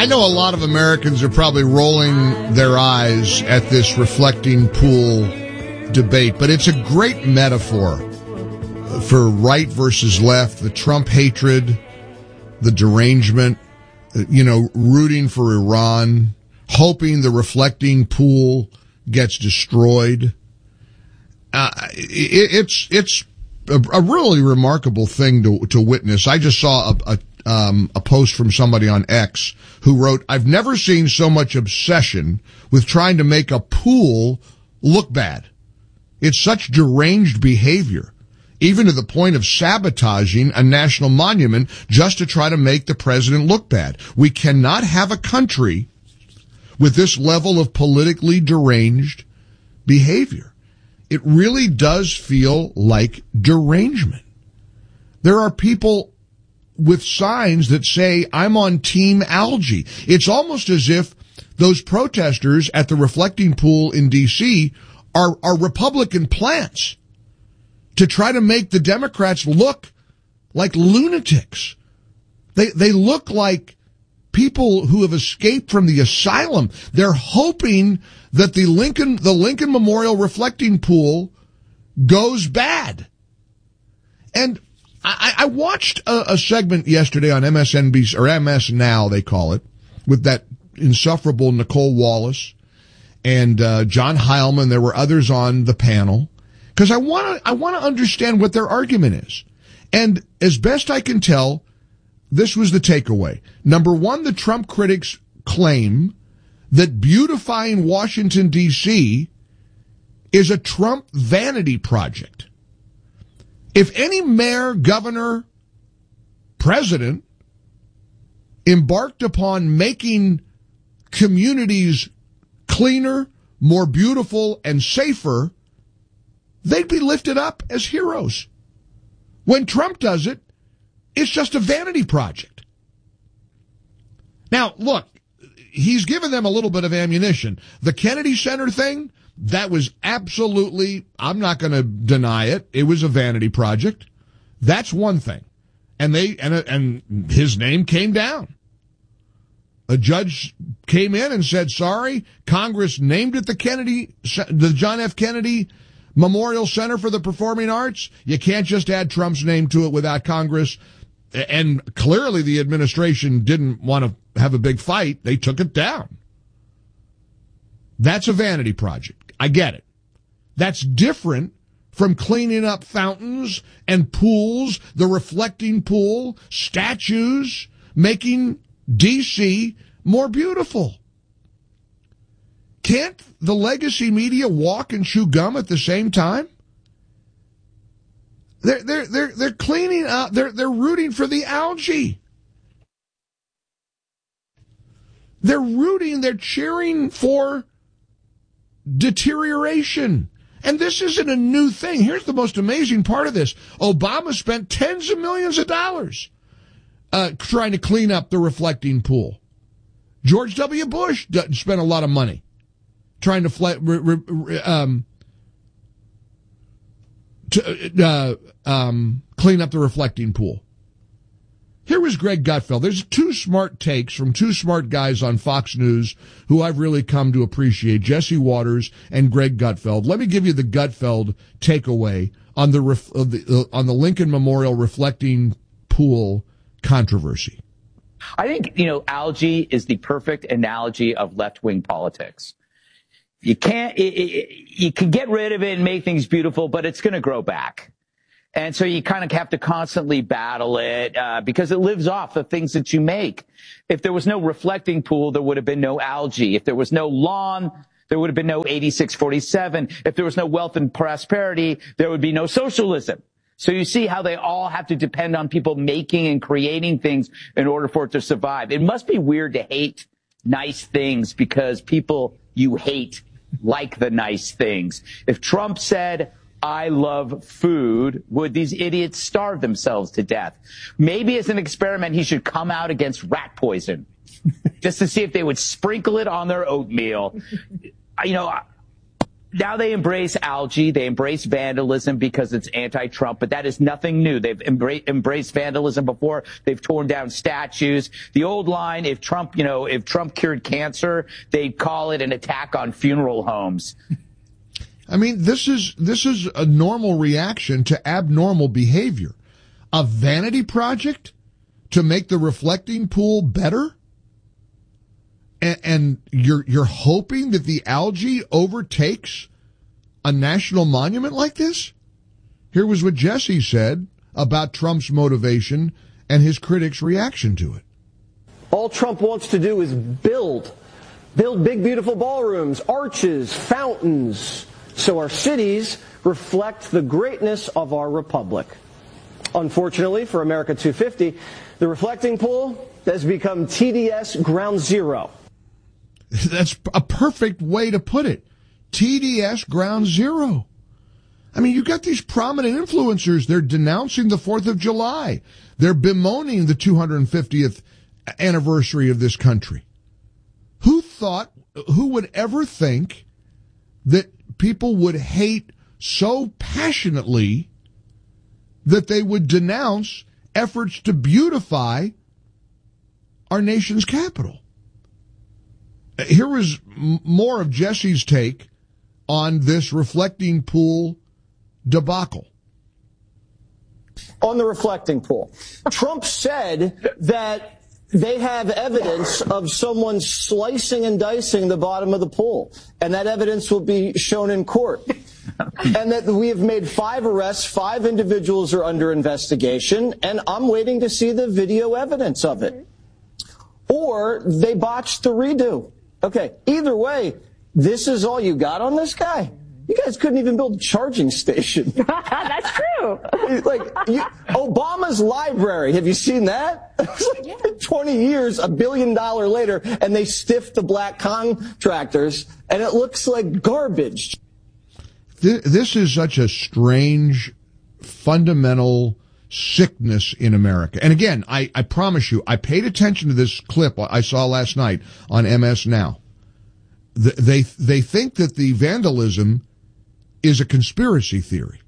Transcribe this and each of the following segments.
know a lot of Americans are probably rolling their eyes at this reflecting pool debate, but it's a great metaphor for right versus left, the Trump hatred, the derangement, rooting for Iran, hoping the reflecting pool gets destroyed. It's a really remarkable thing to witness. I just saw a post from somebody on X who wrote, "I've never seen so much obsession with trying to make a pool look bad. It's such deranged behavior, even to the point of sabotaging a national monument just to try to make the president look bad. We cannot have a country with this level of politically deranged behavior." It really does feel like derangement. There are people with signs that say, "I'm on Team Algae." It's almost as if those protesters at the reflecting pool in D.C. are Republican plants to try to make the Democrats look like lunatics. They look like people who have escaped from the asylum. They're hoping that the Lincoln Memorial reflecting pool goes bad. And I watched a segment yesterday on MSNBC, or MS Now they call it, with that insufferable Nicole Wallace and John Heilman. There were others on the panel, because I want to understand what their argument is. And as best I can tell, this was the takeaway. Number one, the Trump critics claim that beautifying Washington, D.C. is a Trump vanity project. If any mayor, governor, president embarked upon making communities cleaner, more beautiful, and safer, they'd be lifted up as heroes. When Trump does it, it's just a vanity project. Now, look, he's given them a little bit of ammunition. The Kennedy Center thing, that was absolutely, I'm not going to deny it, it was a vanity project. That's one thing. And his name came down. A judge came in and said, sorry, Congress named it the John F. Kennedy Memorial Center for the Performing Arts. You can't just add Trump's name to it without Congress. And clearly the administration didn't want to have a big fight. They took it down. That's a vanity project. I get it. That's different from cleaning up fountains and pools, the reflecting pool, statues, making D.C. more beautiful. Can't the legacy media walk and chew gum at the same time? They're cleaning up. They're rooting for the algae. They're cheering for deterioration. And this isn't a new thing. Here's the most amazing part of this. Obama spent tens of millions of dollars trying to clean up the reflecting pool. George W. Bush spent a lot of money trying to clean up the reflecting pool. Here was Greg Gutfeld. There's two smart takes from two smart guys on Fox News who I've really come to appreciate, Jesse Waters and Greg Gutfeld. Let me give you the Gutfeld takeaway on the Lincoln Memorial reflecting pool controversy. I think, algae is the perfect analogy of left-wing politics. You can get rid of it and make things beautiful, but it's going to grow back. And so you kind of have to constantly battle it because it lives off the things that you make. If there was no reflecting pool, there would have been no algae. If there was no lawn, there would have been no 8647. If there was no wealth and prosperity, there would be no socialism. So you see how they all have to depend on people making and creating things in order for it to survive. It must be weird to hate nice things because people you hate like the nice things. If Trump said, I love food, would these idiots starve themselves to death? Maybe as an experiment, he should come out against rat poison just to see if they would sprinkle it on their oatmeal. now they embrace algae, they embrace vandalism because it's anti-Trump, but that is nothing new. They've embraced vandalism before. They've torn down statues. The old line, if Trump cured cancer, they'd call it an attack on funeral homes. I mean, this is a normal reaction to abnormal behavior. A vanity project to make the reflecting pool better? And you're hoping that the algae overtakes a national monument like this? Here was what Jesse said about Trump's motivation and his critics' reaction to it. All Trump wants to do is build big, beautiful ballrooms, arches, fountains, so our cities reflect the greatness of our republic. Unfortunately for America 250, the reflecting pool has become TDS Ground Zero. That's a perfect way to put it. TDS Ground Zero. I mean, you got these prominent influencers. They're denouncing the 4th of July. They're bemoaning the 250th anniversary of this country. Who would ever think that people would hate so passionately that they would denounce efforts to beautify our nation's capital? Here was more of Jesse's take on this reflecting pool debacle. On the reflecting pool, Trump said that they have evidence of someone slicing and dicing the bottom of the pool, and that evidence will be shown in court. And that we have made 5 arrests, 5 individuals are under investigation, and I'm waiting to see the video evidence of it. Or they botched the redo. Okay, either way, this is all you got on this guy? You guys couldn't even build a charging station. That's true. Obama's library, have you seen that? It's like 20 years, $1 billion later, and they stiffed the black contractors, and it looks like garbage. This is such a strange, fundamental sickness in America. And again, I promise you, I paid attention to this clip I saw last night on MS Now. They think that the vandalism is a conspiracy theory.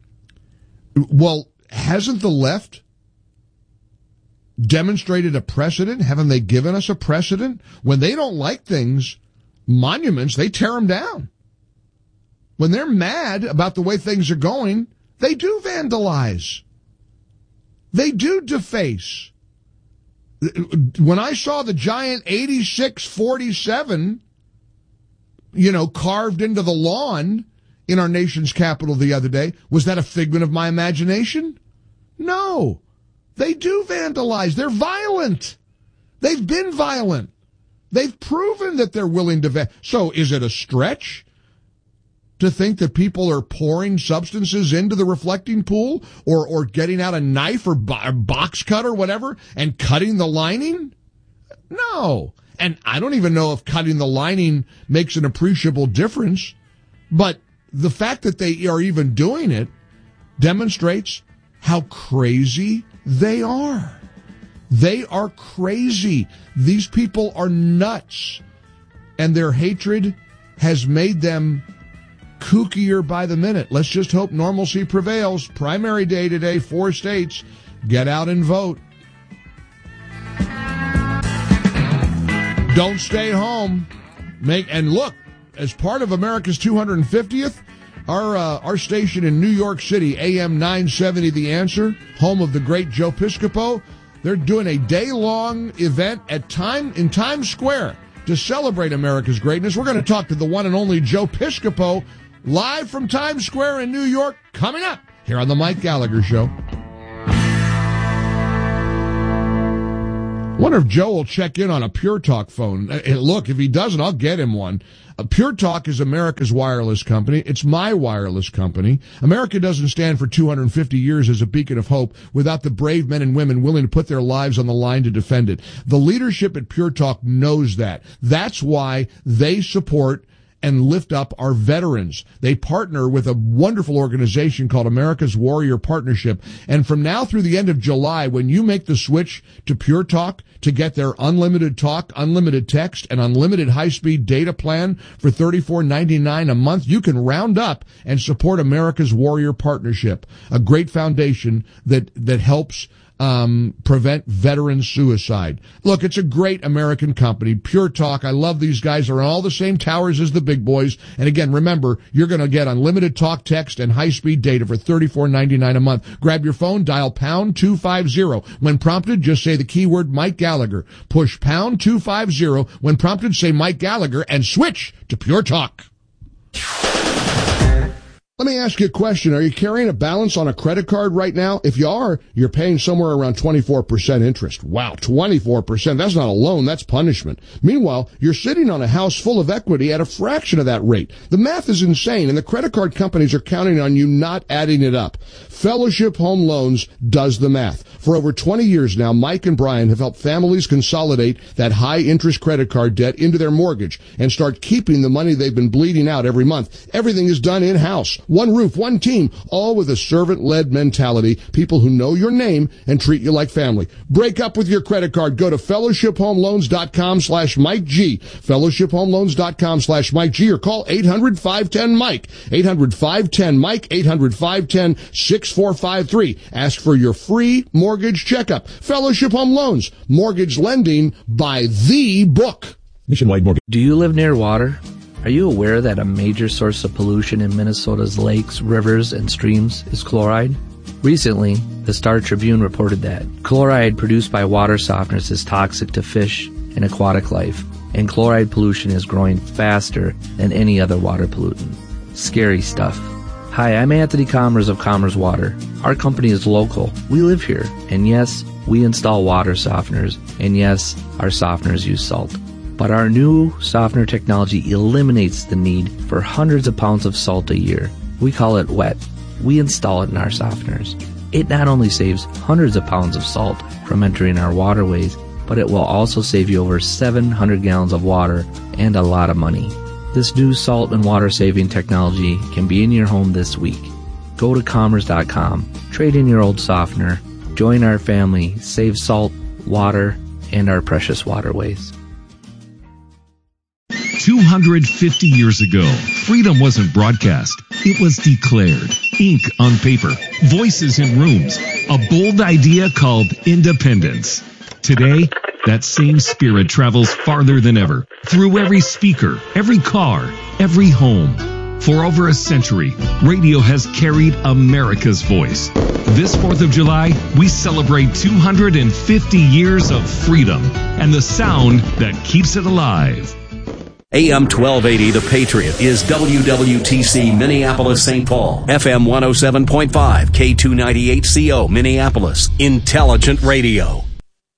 Well, hasn't the left demonstrated a precedent? Haven't they given us a precedent? When they don't like things, monuments, they tear them down. When they're mad about the way things are going, they do vandalize. They do deface. When I saw the giant 8647, carved into the lawn in our nation's capital the other day, was that a figment of my imagination? No. They do vandalize. They're violent. They've been violent. They've proven that they're willing to So is it a stretch to think that people are pouring substances into the reflecting pool or getting out a knife or box cut or whatever and cutting the lining? No. And I don't even know if cutting the lining makes an appreciable difference, but the fact that they are even doing it demonstrates how crazy they are. They are crazy. These people are nuts, and their hatred has made them kookier by the minute. Let's just hope normalcy prevails. Primary day today, 4 states. Get out and vote. Don't stay home. And look, as part of America's 250th, our station in New York City, AM 970 The Answer, home of the great Joe Piscopo, they're doing a day-long event in Times Square to celebrate America's greatness. We're going to talk to the one and only Joe Piscopo live from Times Square in New York, coming up here on the Mike Gallagher Show. Wonder if Joe will check in on a Pure Talk phone. Look, if he doesn't, I'll get him one. Pure Talk is America's wireless company. It's my wireless company. America doesn't stand for 250 years as a beacon of hope without the brave men and women willing to put their lives on the line to defend it. The leadership at Pure Talk knows that. That's why they support and lift up our veterans. They partner with a wonderful organization called America's Warrior Partnership. And from now through the end of July, when you make the switch to Pure Talk to get their unlimited talk, unlimited text, and unlimited high-speed data plan for $34.99 a month, you can round up and support America's Warrior Partnership, a great foundation that helps prevent veteran suicide. Look, it's a great American company, Pure Talk. I love these guys. They're on all the same towers as the big boys. And again, remember, you're going to get unlimited talk, text, and high-speed data for $34.99 a month. Grab your phone, dial pound 250. When prompted, just say the keyword Mike Gallagher. Push pound 250. When prompted, say Mike Gallagher and switch to Pure Talk. Let me ask you a question. Are you carrying a balance on a credit card right now? If you are, you're paying somewhere around 24% interest. Wow, 24%. That's not a loan, that's punishment. Meanwhile, you're sitting on a house full of equity at a fraction of that rate. The math is insane, and the credit card companies are counting on you not adding it up. Fellowship Home Loans does the math. For over 20 years now, Mike and Brian have helped families consolidate that high-interest credit card debt into their mortgage and start keeping the money they've been bleeding out every month. Everything is done in-house. One roof, one team, all with a servant-led mentality, people who know your name and treat you like family. Break up with your credit card. Go to fellowshiphomeloans.com/Mike G. fellowshiphomeloans.com/Mike G, or call 800-510-MIKE. 800-510-MIKE, 800-510-6453. Ask for your free mortgage checkup. Fellowship Home Loans. Mortgage lending by the book. Nationwide mortgage. Do you live near water? Are you aware that a major source of pollution in Minnesota's lakes, rivers, and streams is chloride? Recently, the Star Tribune reported that chloride produced by water softeners is toxic to fish and aquatic life, and chloride pollution is growing faster than any other water pollutant. Scary stuff. Hi, I'm Anthony Commerce of Commerce Water. Our company is local. We live here. And yes, we install water softeners. And yes, our softeners use salt. But our new softener technology eliminates the need for hundreds of pounds of salt a year. We call it WET. We install it in our softeners. It not only saves hundreds of pounds of salt from entering our waterways, but it will also save you over 700 gallons of water and a lot of money. This new salt and water saving technology can be in your home this week. Go to commerce.com, trade in your old softener, join our family, save salt, water, and our precious waterways. 250 years ago, freedom wasn't broadcast. It was declared. Ink on paper, voices in rooms, a bold idea called independence. Today, that same spirit travels farther than ever, through every speaker, every car, every home. For over a century, radio has carried America's voice. This 4th of July, we celebrate 250 years of freedom and the sound that keeps it alive. AM 1280, The Patriot, is WWTC Minneapolis, St. Paul. FM 107.5, K298CO, Minneapolis. Intelligent Radio.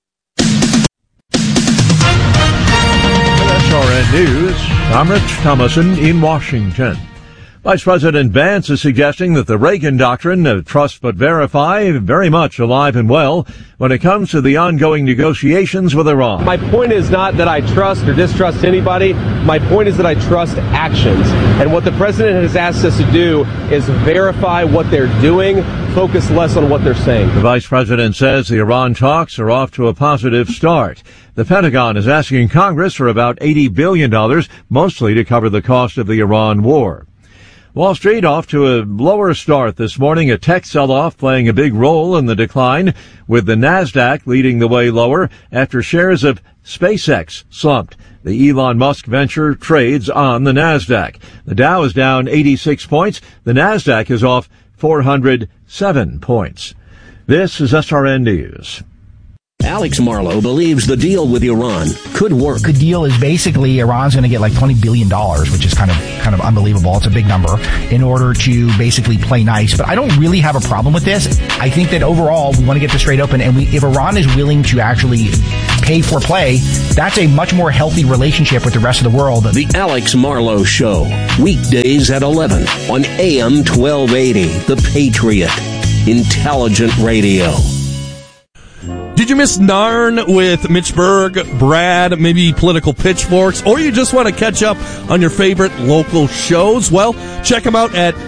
SRN News, I'm Rich Thomason in Washington. Vice President Vance is suggesting that the Reagan doctrine of trust but verify very much alive and well when it comes to the ongoing negotiations with Iran. My point is not that I trust or distrust anybody. My point is that I trust actions. And what the president has asked us to do is verify what they're doing, focus less on what they're saying. The vice president says the Iran talks are off to a positive start. The Pentagon is asking Congress for about $80 billion, mostly to cover the cost of the Iran war. Wall Street off to a lower start this morning, a tech sell-off playing a big role in the decline, with the Nasdaq leading the way lower after shares of SpaceX slumped. The Elon Musk venture trades on the Nasdaq. The Dow is down 86 points. The Nasdaq is off 407 points. This is SRN News. Alex Marlow believes the deal with Iran could work. The deal is basically Iran's going to get like $20 billion, which is kind of unbelievable. It's a big number, in order to basically play nice. But I don't really have a problem with this. I think that overall we want to get this straight open, and if Iran is willing to actually pay for play, that's a much more healthy relationship with the rest of the world. The Alex Marlow Show, weekdays at 11 on AM 1280, The Patriot, Intelligent Radio. Did you miss Narn with Mitch Berg, Brad, maybe Political Pitchforks, or you just want to catch up on your favorite local shows? Well, check them out at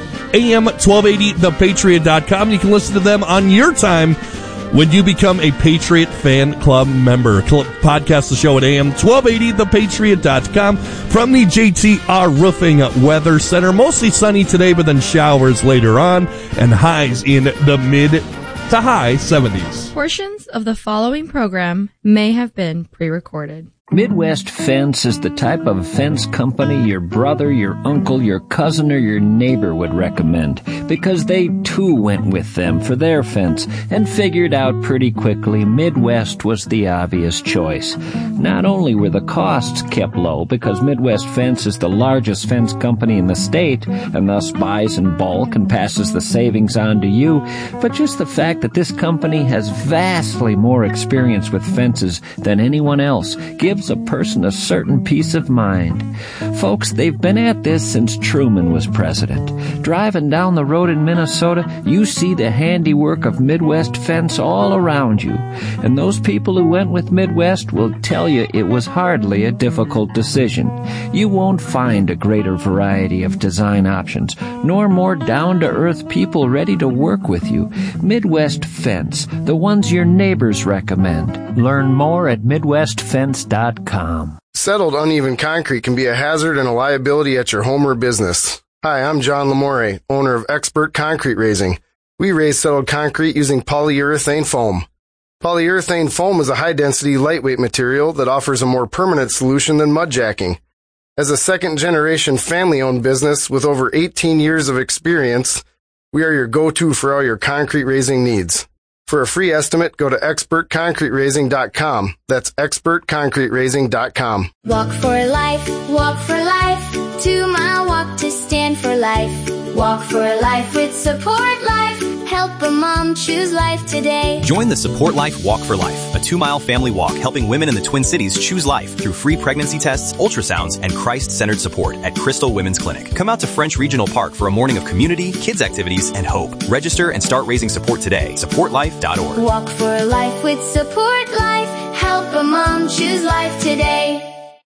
AM1280thepatriot.com. You can listen to them on your time when you become a Patriot Fan Club member. Podcast the show at AM1280thepatriot.com from the JTR Roofing Weather Center. Mostly sunny today, but then showers later on, and highs in the mid to high 70s. Portions of the following program may have been pre-recorded. Midwest Fence is the type of fence company your brother, your uncle, your cousin, or your neighbor would recommend, because they too went with them for their fence and figured out pretty quickly Midwest was the obvious choice. Not only were the costs kept low, because Midwest Fence is the largest fence company in the state and thus buys in bulk and passes the savings on to you, but just the fact that this company has vastly more experience with fences than anyone else gives a person a certain peace of mind. Folks, they've been at this since Truman was president. Driving down the road in Minnesota, you see the handiwork of Midwest Fence all around you. And those people who went with Midwest will tell you it was hardly a difficult decision. You won't find a greater variety of design options, nor more down-to-earth people ready to work with you. Midwest Fence, the ones your neighbors recommend. Learn more at MidwestFence.com. Settled uneven concrete can be a hazard and a liability at your home or business. Hi, I'm John Lamore, owner of Expert Concrete Raising. We raise settled concrete using polyurethane foam. Polyurethane foam is a high-density, lightweight material that offers a more permanent solution than mud jacking. As a second-generation family-owned business with over 18 years of experience, we are your go-to for all your concrete raising needs. For a free estimate, go to expertconcreteraising.com. That's expertconcreteraising.com. Walk for life, 2-mile walk to stand for life. Walk for life with Support Life. Help a mom choose life today. Join the Support Life Walk for Life, a 2-mile family walk helping women in the Twin Cities choose life through free pregnancy tests, ultrasounds, and Christ-centered support at Crystal Women's Clinic. Come out to French Regional Park for a morning of community, kids activities, and hope. Register and start raising support today. SupportLife.org. Walk for life with Support Life. Help a mom choose life today.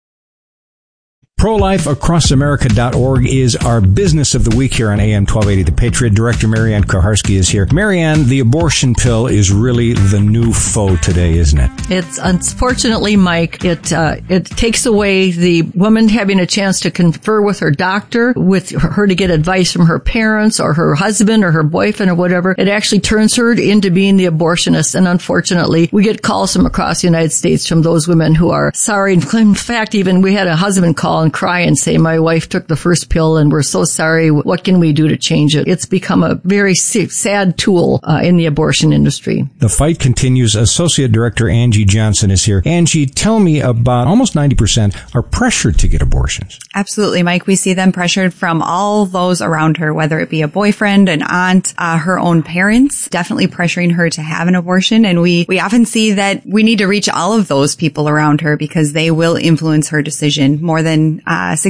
ProlifeAcrossAmerica.org is our business of the week here on AM 1280 The Patriot. Director Marianne Koharski is here. Marianne, the abortion pill is really the new foe today, isn't it? It's unfortunately, Mike, it takes away the woman having a chance to confer with her doctor, with her to get advice from her parents or her husband or her boyfriend or whatever. It actually turns her into being the abortionist. And unfortunately, we get calls from across the United States from those women who are sorry. In fact, even we had a husband call and cry and say, my wife took the first pill and we're so sorry. What can we do to change it? It's become a very sad tool in the abortion industry. The fight continues. Associate Director Angie Johnson is here. Angie, tell me about almost 90% are pressured to get abortions. Absolutely, Mike. We see them pressured from all those around her, whether it be a boyfriend, an aunt, her own parents, definitely pressuring her to have an abortion. And we often see that we need to reach all of those people around her because they will influence her decision. More than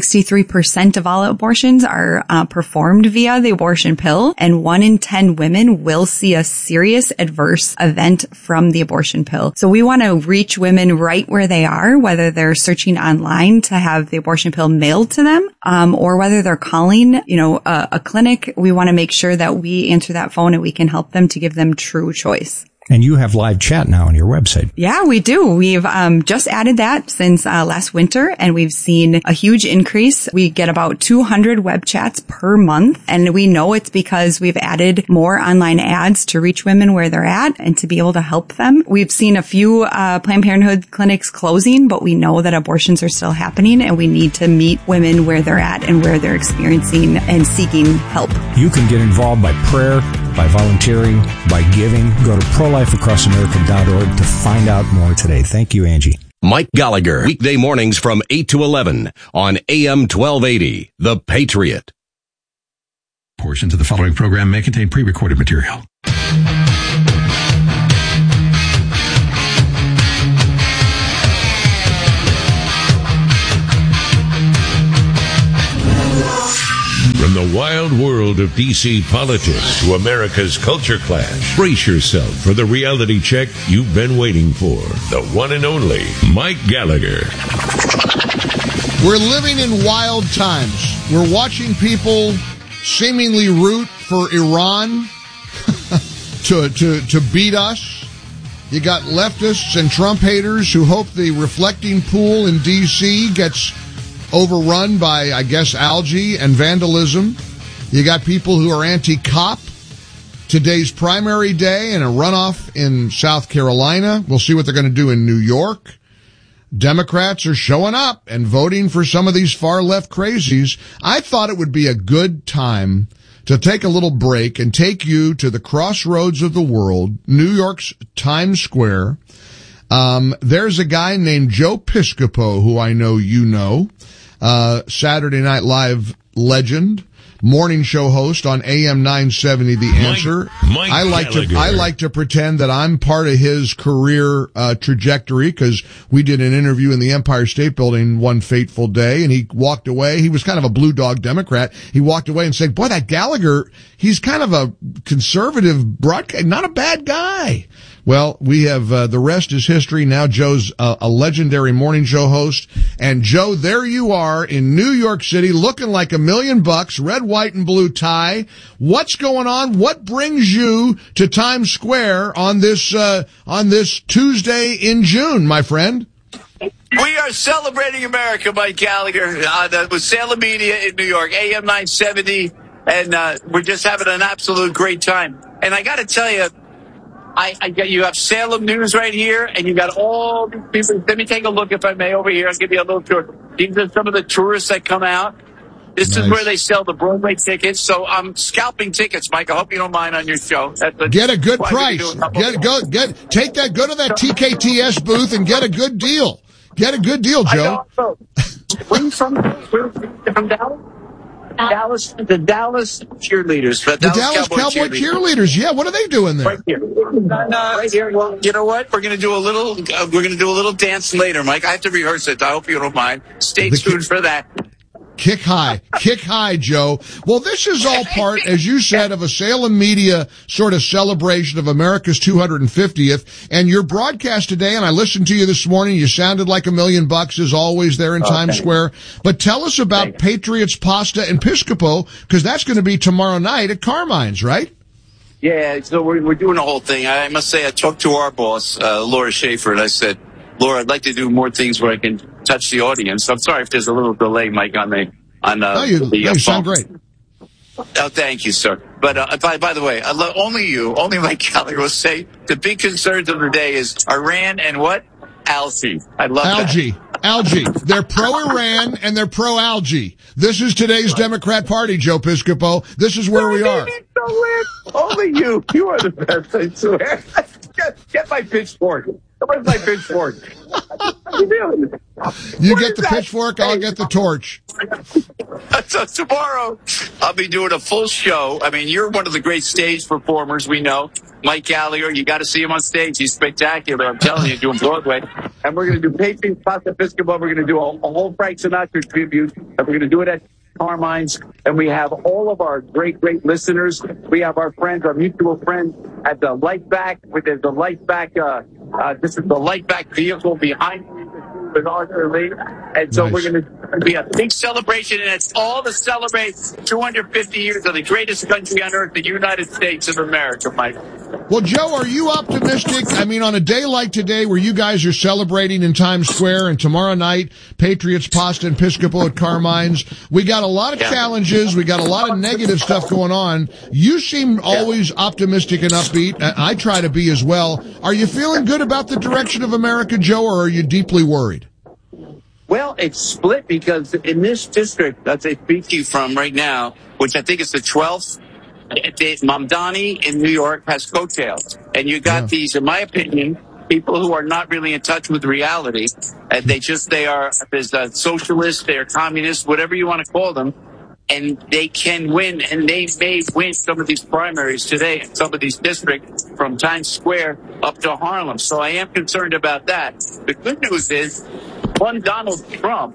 63% of all abortions are performed via the abortion pill, and 1 in 10 women will see a serious adverse event from the abortion pill. So we want to reach women right where they are, whether they're searching online to have the abortion pill mailed to them, or whether they're calling, a clinic. We want to make sure that we answer that phone and we can help them to give them true choice. And you have live chat now on your website. Yeah, we do. We've just added that since last winter, and we've seen a huge increase. We get about 200 web chats per month, and we know it's because we've added more online ads to reach women where they're at and to be able to help them. We've seen a few Planned Parenthood clinics closing, but we know that abortions are still happening, and we need to meet women where they're at and where they're experiencing and seeking help. You can get involved by prayer, by volunteering, by giving. Go to ProlifeAcrossAmerica.org to find out more today. Thank you, Angie. Mike Gallagher, weekday mornings from 8 to 11 on AM 1280, The Patriot. Portions of the following program may contain pre-recorded material. From the the wild world of D.C. politics to America's culture clash. Brace yourself for the reality check you've been waiting for. The one and only Mike Gallagher. We're living in wild times. We're watching people seemingly root for Iran to beat us. You got leftists and Trump haters who hope the reflecting pool in D.C. gets overrun by, I guess, algae and vandalism. You got people who are anti-cop. Today's primary day and a runoff in South Carolina. We'll see what they're going to do in New York. Democrats are showing up and voting for some of these far-left crazies. I thought it would be a good time to take a little break and take you to the crossroads of the world, New York's Times Square. There's a guy named Joe Piscopo, who I know you know, Saturday Night Live legend, morning show host on AM 970 The Answer. Mike I like to pretend that I'm part of his career trajectory, because we did an interview in the Empire State Building one fateful day, and he walked away. He was kind of a blue dog Democrat. He walked away and said, boy, that Gallagher, he's kind of a conservative broadcast, not a bad guy. Well, we have the rest is history. Now Joe's a legendary morning show host. And Joe, there you are in New York City, looking like $1 million, red, white, and blue tie. What's going on? What brings you to Times Square on this Tuesday in June, my friend? We are celebrating America, Mike Gallagher, with Salem Media in New York, AM 970, and we're just having an absolute great time. And I got to tell you, you have Salem News right here, and you got all these people. Let me take a look, if I may, over here. I'll give you a little tour. These are some of the tourists that come out. This is where they sell the Broadway tickets. So I'm scalping tickets, Mike. I hope you don't mind on your show. Get a good price. Go to that TKTS booth and get a good deal. Get a good deal, Joe. Where are you from? From Dallas? The Dallas cheerleaders. The Dallas Cowboy cheerleaders. Yeah, what are they doing there? Right here. Right here. Well, you know what? We're going to do a little dance later, Mike. I have to rehearse it. I hope you don't mind. Stay tuned for that. Kick high, Joe. Well, this is all part, as you said, of a Salem Media sort of celebration of America's 250th. And your broadcast today, and I listened to you this morning, you sounded like $1 million as always there in Times Square. But tell us about Patriots Pasta and Piscopo, because that's going to be tomorrow night at Carmine's, right? Yeah, so we're doing the whole thing. I must say, I talked to our boss, Laura Schaefer, and I said, Laura, I'd like to do more things where I can touch the audience. I'm sorry if there's a little delay, Mike, on the you sound great. Oh, thank you, sir. But by the way, only Mike Gallagher will say the big concerns of the day is Iran and what? Algae. I love algae. Algae. They're pro-Iran and they're pro-algae. This is today's Democrat Party, Joe Piscopo. This is where we are. Only you. You are the best, I swear. Get my pitchfork. Where's my pitchfork? You get the pitchfork, I'll get the torch. So tomorrow, I'll be doing a full show. I mean, you're one of the great stage performers we know. Mike Gallagher, you got to see him on stage. He's spectacular. I'm telling you, doing Broadway. And we're going to do Patriots Pasta Piscopo. We're going to do a whole Frank Sinatra tribute. And we're going to do it at Carmine's. And we have all of our great listeners. We have our friends, our mutual friends at the Light Back. There's the Light Back. This is the Light Back vehicle behind me with Arthur Lee. And so we're going to be a big celebration, and it's all to celebrate 250 years of the greatest country on earth, the United States of America, Mike. Well, Joe, are you optimistic? I mean, on a day like today where you guys are celebrating in Times Square and tomorrow night, Patriots Pasta and Piscopo at Carmine's, we got a lot of challenges. We got a lot of negative stuff going on. You seem always optimistic and upbeat. I try to be as well. Are you feeling good about the direction of America, Joe, or are you deeply worried? Well, it's split because in this district that I speak to you from right now, which I think is the 12th, Mamdani in New York has coattails. And you got these, in my opinion, people who are not really in touch with reality. And they are socialists, they're communists, whatever you want to call them. And they can win, and they may win some of these primaries today in some of these districts from Times Square up to Harlem. So I am concerned about that. The good news is, one Donald Trump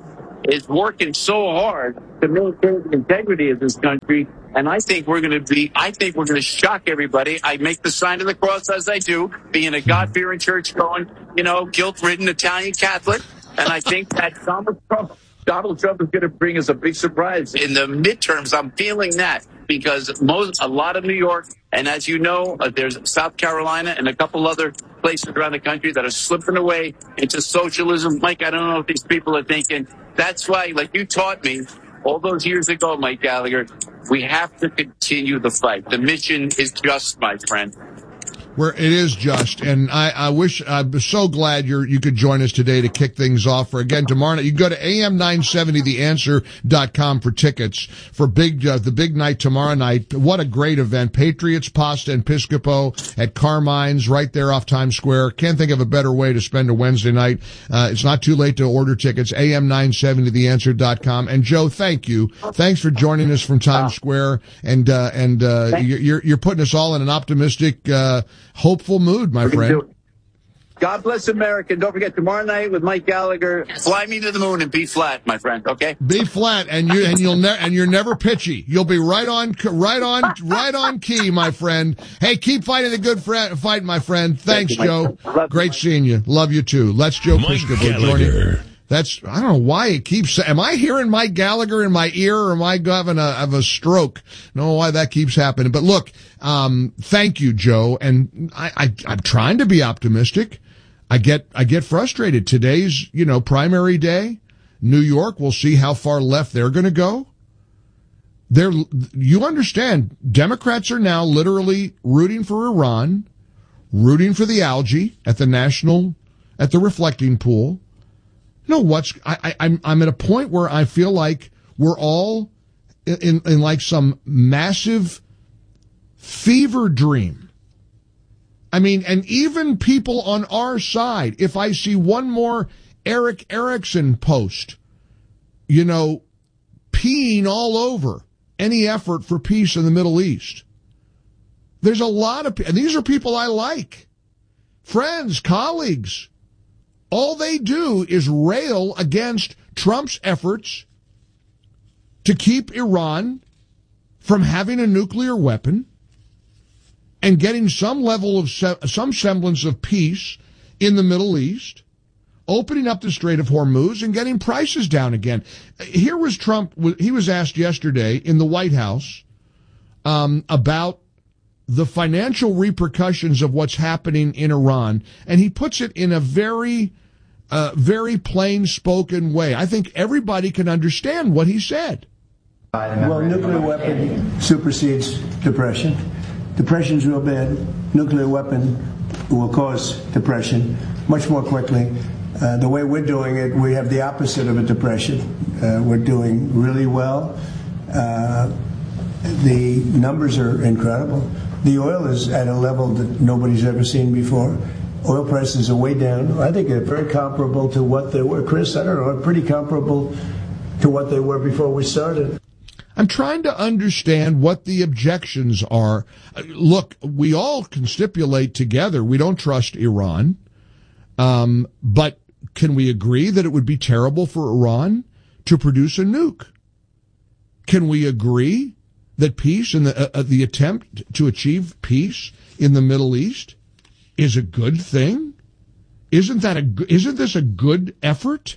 is working so hard to maintain the integrity of this country. And I think we're going to shock everybody. I make the sign of the cross as I do, being a God-fearing, church-going, guilt-ridden Italian Catholic. And I think that Donald Trump is going to bring us a big surprise in the midterms. I'm feeling that because a lot of New York, and as you know, there's South Carolina and a couple other places around the country that are slipping away into socialism. Mike, I don't know if these people are thinking. That's why, like you taught me all those years ago, Mike Gallagher, we have to continue the fight. The mission is just, my friend. Where it is just, and I'm so glad you could join us today to kick things off for again tomorrow night. You can go to am970theanswer.com for tickets for the big night tomorrow night. What a great event. Patriots, Pasta, and Piscopo at Carmine's right there off Times Square. Can't think of a better way to spend a Wednesday night. It's not too late to order tickets. am970theanswer.com. And Joe, thank you. Thanks for joining us from Times Square. And you're putting us all in an optimistic, hopeful mood, my friend. God bless America. Don't forget tomorrow night with Mike Gallagher. Fly me to the moon and be flat, my friend. Okay. Be flat, and you're never pitchy. You'll be right on key, my friend. Hey, keep fighting the good fight, my friend. Thanks, Joe. Great seeing you. Love you too. Let's Joe Piscopo joining. I don't know why it keeps. Am I hearing Mike Gallagher in my ear, or am I having a stroke? I don't know why that keeps happening. But look, thank you, Joe. And I'm trying to be optimistic. I get frustrated. Today's, primary day. New York, we'll see how far left they're going to go. You understand, Democrats are now literally rooting for Iran, rooting for the algae at the reflecting pool. I'm at a point where I feel like we're all in like some massive fever dream. I mean, and even people on our side, if I see one more Eric Erickson post, peeing all over any effort for peace in the Middle East. There's a lot of, and these are people I like, friends, colleagues. All they do is rail against Trump's efforts to keep Iran from having a nuclear weapon and getting some level of some semblance of peace in the Middle East, opening up the Strait of Hormuz and getting prices down again. Here was Trump. He was asked yesterday in the White House about the financial repercussions of what's happening in Iran, and he puts it in a very plain-spoken way. I think everybody can understand what he said. Well, nuclear weapon supersedes depression. Depression's real bad. Nuclear weapon will cause depression much more quickly. The way we're doing it, we have the opposite of a depression. We're doing really well. The numbers are incredible. The oil is at a level that nobody's ever seen before. Oil prices are way down. I think they're very comparable to what they were. Chris, I don't know, pretty comparable to what they were before we started. I'm trying to understand what the objections are. Look, we all can stipulate together we don't trust Iran. But can we agree that it would be terrible for Iran to produce a nuke? Can we agree that peace and the attempt to achieve peace in the Middle East is a good thing? Isn't this a good effort?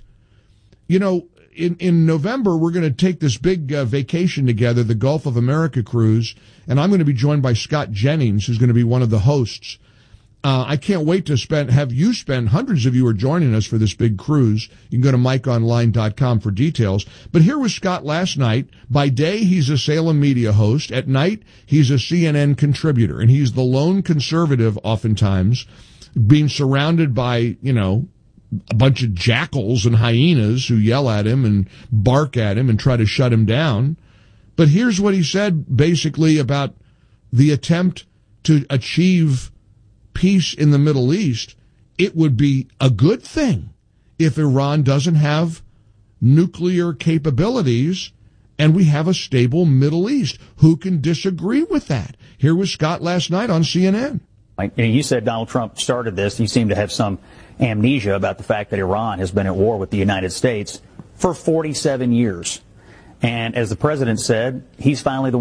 In November, we're going to take this big vacation together, the Gulf of America cruise, and I'm going to be joined by Scott Jennings, who's going to be one of the hosts. I can't wait to have you spend, hundreds of you are joining us for this big cruise. You can go to MikeOnline.com for details. But here was Scott last night. By day, he's a Salem media host. At night, he's a CNN contributor, and he's the lone conservative oftentimes, being surrounded by, a bunch of jackals and hyenas who yell at him and bark at him and try to shut him down. But here's what he said basically about the attempt to achieve peace in the Middle East. It would be a good thing if Iran doesn't have nuclear capabilities and we have a stable Middle East. Who can disagree with that? Here was Scott last night on CNN. You said Donald Trump started this. You seem to have some amnesia about the fact that Iran has been at war with the United States for 47 years. And as the president said, he's finally the